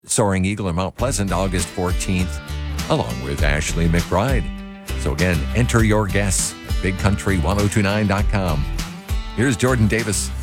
Soaring Eagle in Mount Pleasant, August 14th, along with Ashley McBride. So again, enter your guests at bigcountry1029.com. Here's Jordan Davis.